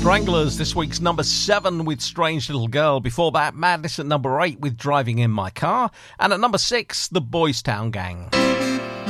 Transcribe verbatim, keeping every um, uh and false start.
Stranglers, this week's number seven with Strange Little Girl. Before that, Madness at number eight with Driving in My Car. And at number six, the Boys Town Gang.